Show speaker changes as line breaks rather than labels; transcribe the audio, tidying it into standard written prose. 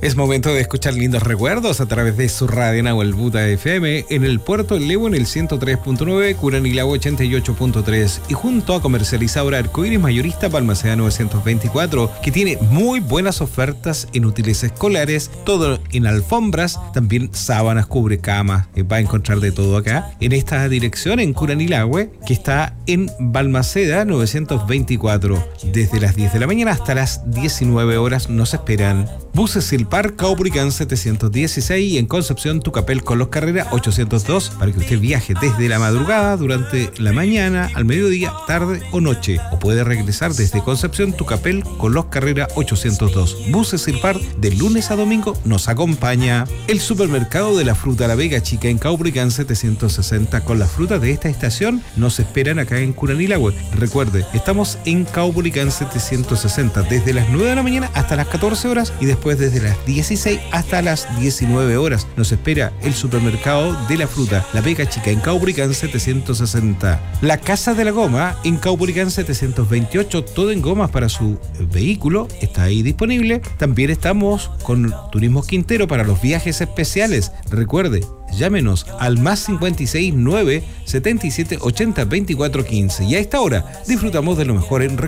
Es momento de escuchar lindos recuerdos a través de su radio Nahuel Buta FM en el puerto El Levo en el 103.9, Curanilagüe 88.3 y junto a comercializadora Arcoíris Mayorista Balmaceda 924, que tiene muy buenas ofertas en útiles escolares, todo en alfombras, también sábanas, cubrecamas, va a encontrar de todo acá en esta dirección en Curanilagüe, que está en Balmaceda 924. Desde las 10 de la mañana hasta las 19 horas nos esperan. Buses Silpar, Caupolicán 716 y en Concepción Tucapel con los Carrera 802 para que usted viaje desde la madrugada, durante la mañana, al mediodía, tarde o noche. O puede regresar desde Concepción Tucapel con los Carrera 802. Buses Silpar de lunes a domingo nos acompaña. El supermercado de la fruta La Vega Chica en Caupolicán 760 con las frutas de esta estación nos esperan acá en Curanilagüe. Recuerde, estamos en Caupolicán 760 desde las 9 de la mañana hasta las 14 horas y después desde las 16 hasta las 19 horas. Nos espera el supermercado de la fruta La Vega Chica en Caupolicán 760. La Casa de la Goma en Caupolicán 728, todo en gomas para su vehículo, está ahí disponible. También estamos con Turismo Quintero para los viajes especiales. Recuerde, llámenos al más 56 9 77 80 24 15 y a esta hora disfrutamos de lo mejor en